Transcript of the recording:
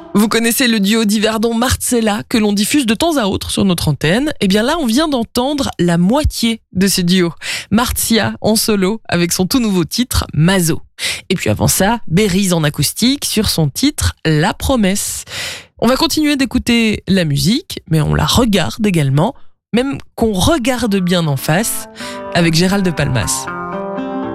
Vous connaissez le duo d'Yverdon-Marcella que l'on diffuse de temps à autre sur notre antenne. Eh bien là, on vient d'entendre la moitié de ce duo. Marcia en solo avec son tout nouveau titre Mazo. Et puis avant ça, Berryz en acoustique sur son titre La Promesse. On va continuer d'écouter la musique, mais on la regarde également, même qu'on regarde bien en face, avec Gérald de Palmas.